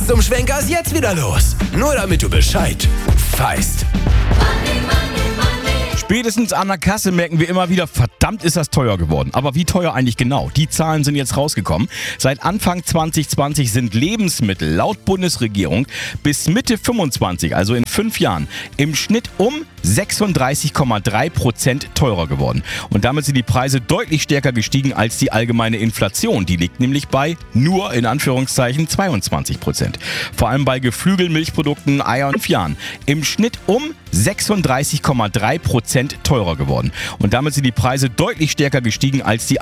Weihnachtsumschwenker ist jetzt wieder los. Nur damit du Bescheid weißt. Spätestens an der Kasse merken wir immer wieder, verdammt ist das teuer geworden. Aber wie teuer eigentlich genau? Die Zahlen sind jetzt rausgekommen. Seit Anfang 2020 sind Lebensmittel laut Bundesregierung bis Mitte 25, also in 5 Jahren, im Schnitt um 36,3% teurer geworden. Und damit sind die Preise deutlich stärker gestiegen als die allgemeine Inflation. Die liegt nämlich bei nur, in Anführungszeichen, 22%. Vor allem bei Geflügel, Milchprodukten, Eiern in 5 Jahren im Schnitt um 36,3% teurer geworden. Und damit sind die Preise deutlich stärker gestiegen als die